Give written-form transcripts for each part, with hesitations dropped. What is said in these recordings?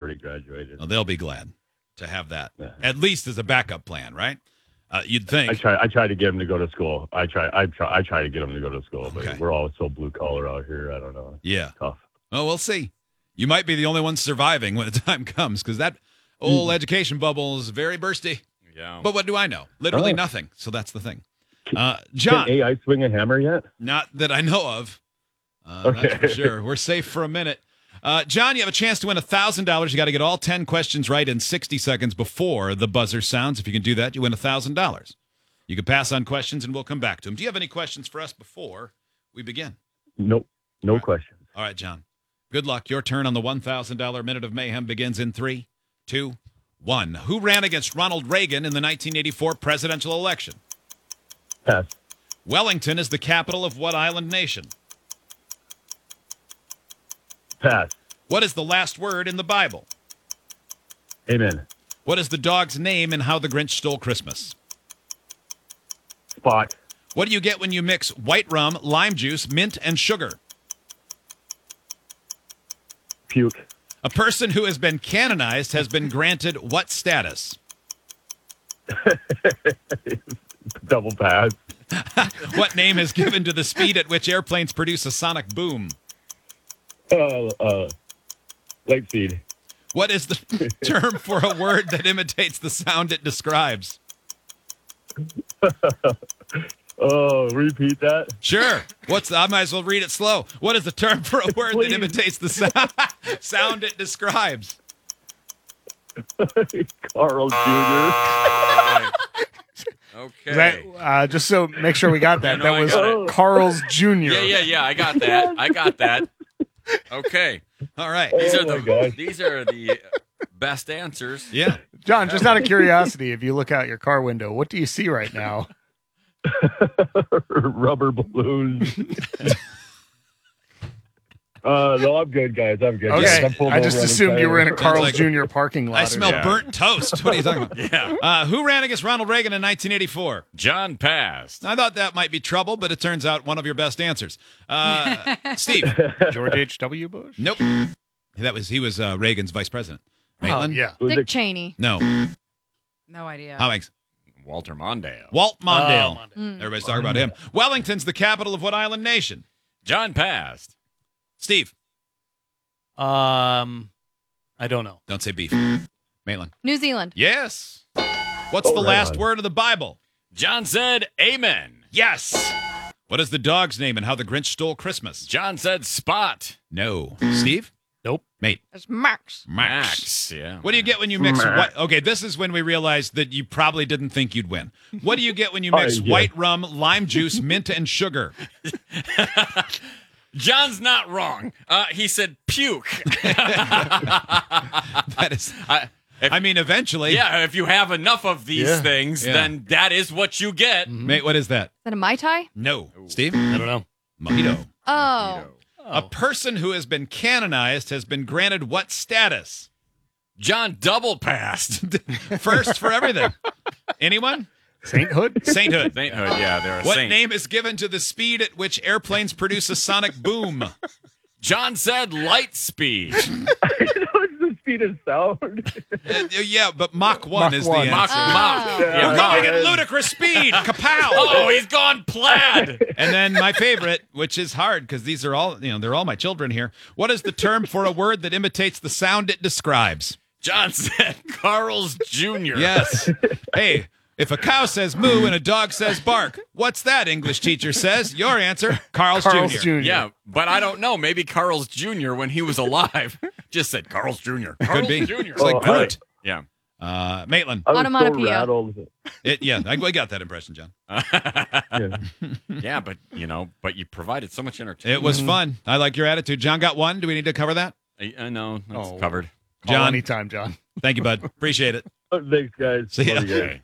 already graduated. Well, they'll be glad to have that, Yeah. at least as a backup plan, right? You'd think. I try to get him to go to school. I try to get him to go to school, but Okay. we're all so blue collar out here. I don't know. Yeah. Tough. Well, we'll see. You might be the only one surviving when the time comes, because that old education bubble is very bursty. Yeah. But what do I know? Literally Oh. nothing. So that's the thing. John, Can AI swing a hammer yet? not that I know of. That's for sure. We're safe for a minute. John, you have a chance to win $1,000. You got to get all 10 questions right in 60 seconds before the buzzer sounds. If you can do that, you win $1,000. You can pass on questions, and we'll come back to them. Do you have any questions for us before we begin? Nope. No right. questions. All right, John. Good luck. Your turn on the $1,000 Minute of Mayhem begins in 3, 2, 1. Who ran against Ronald Reagan in the 1984 presidential election? Pass. Wellington is the capital of what island nation? Pass. What is the last word in the Bible? Amen. What is the dog's name in How the Grinch Stole Christmas? Spot. What do you get when you mix white rum, lime juice, mint, and sugar? Puke. A person who has been canonized has been granted what status? Double pass. What name is given to the speed at which airplanes produce a sonic boom? Light speed. What is the term for a word that imitates the sound it describes? Oh, repeat that. Sure. I might as well read it slow. What is the term for a word that imitates the sound it describes? Carl Jr. Okay. That, just so make sure we got that. No, That I was got it. Carl's Jr. Yeah. I got that. Okay. All right. These Oh are my the God. these are the best answers. Yeah. John, just out of curiosity, if you look out your car window, what do you see right now? Rubber balloons. No, I'm good, guys. I'm good. Okay, I'm pulled I just over on the assumed you were in a side. Carl's like- Jr. parking lot. I smell Yeah. burnt toast. What are you talking about? Yeah. Who ran against Ronald Reagan in 1984? John passed. I thought that might be trouble, but it turns out one of your best answers. Steve. George H.W. Bush. Nope. He was Reagan's vice president. Maitland? Yeah. Was Dick it- Cheney. No. No idea. How makes Walter Mondale. Walt Mondale. Mondale. Everybody's talking about him. Wellington's the capital of what island nation? John passed. Steve. I don't know. Don't say beef. Maitland. New Zealand. Yes. What's the right last on. word of the Bible? John said amen. Yes. What is the dog's name and How the Grinch Stole Christmas? John said spot. No. Steve? Nope. Mate. It's Max. Max. Yeah. What do you get when you mix white? Okay, this is when we realized that you probably didn't think you'd win. What do you get when you mix yeah. white rum, lime juice, mint, and sugar? John's not wrong. He said puke. That is. I mean, eventually. Yeah, if you have enough of these Yeah. things, Yeah. then that is what you get. Mate, what is that? Is that a Mai Tai? No. Steve? I don't know. Mojito. Oh. A person who has been canonized has been granted what status? John double passed. First for everything. Anyone? Sainthood? Sainthood. Sainthood, yeah, they're a What saint. name is given to the speed at which airplanes produce a sonic boom? John said light speed. It's the speed of sound. Yeah, but Mach 1 Mach is 1. the Mock, answer. mock. Oh. Yeah, We're mock. going at ludicrous speed. Kapow! Oh, he's gone plaid. And then my favorite, which is hard because these are all, they're all my children here. What is the term for a word that imitates the sound it describes? John said Carl's Jr. Yes. Hey, if a cow says moo and a dog says bark, what's that, English teacher says? Your answer, Carl's, Carl's Jr. Jr. Yeah, but I don't know. Maybe Carl's Jr. when he was alive just said Carl's Jr. Carl's be. Jr. It's like Oh, Groot. Yeah. Maitland. I was so Onomatopoeia. rattled. I got that impression, John. Yeah. Yeah, but you provided so much entertainment. It was fun. I like your attitude. John got one. Do we need to cover that? I know that's Oh. covered. Call John. anytime, John. Thank you, bud. Appreciate it. Thanks, guys. See ya. Love you guys.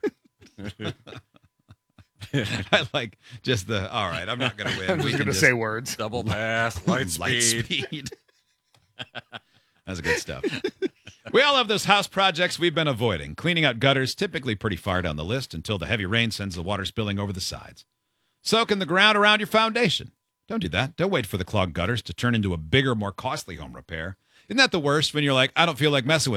I like just the, all right, I'm not going to win. I'm We just can going to say words. Double pass, light speed. That's good stuff. We all have those house projects we've been avoiding. Cleaning out gutters, typically pretty far down the list until the heavy rain sends the water spilling over the sides. Soaking the ground around your foundation. Don't do that. Don't wait for the clogged gutters to turn into a bigger, more costly home repair. Isn't that the worst when you're like, I don't feel like messing with